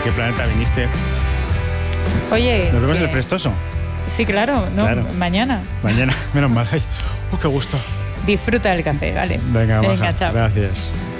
qué planeta viniste. Oye. Nos vemos en el Prestoso. Sí, claro, no, claro. Mañana, menos mal. Ay, qué gusto. Disfruta del café, vale. Venga, Maja, chao. gracias.